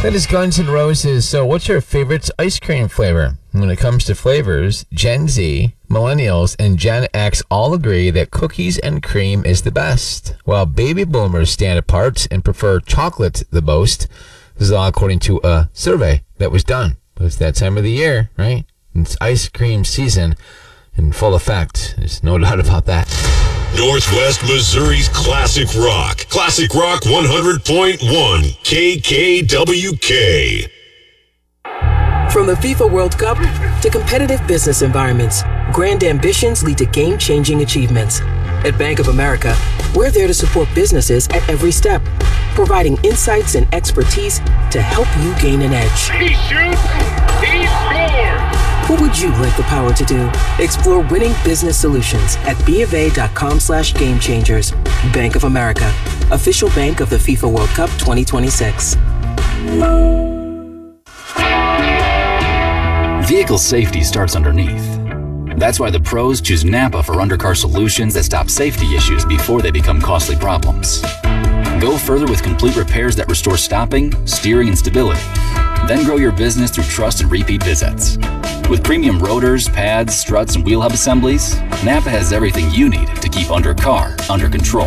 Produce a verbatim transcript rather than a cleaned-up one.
That is Guns N' Roses. So what's your favorite ice cream flavor? When it comes to flavors, Gen Z, Millennials, and Gen X all agree that cookies and cream is the best, while baby boomers stand apart and prefer chocolate the most. This is all according to a survey that was done. It's that time of the year, right? It's ice cream season in full effect. There's no doubt about that. Northwest Missouri's Classic Rock. Classic Rock one hundred point one, K K W K. From the FIFA World Cup to competitive business environments, grand ambitions lead to game-changing achievements. At Bank of America, we're there to support businesses at every step, providing insights and expertise to help you gain an edge. He shoots, he scores! What would you like the power to do? Explore winning business solutions at bofa.com slash game changers. Bank of America, official bank of the FIFA World Cup twenty twenty-six. Vehicle safety starts underneath. That's why the pros choose Napa for undercar solutions that stop safety issues before they become costly problems. Go further with complete repairs that restore stopping, steering, and stability. Then grow your business through trust and repeat visits. With premium rotors, pads, struts, and wheel hub assemblies, Napa has everything you need to keep undercar under control.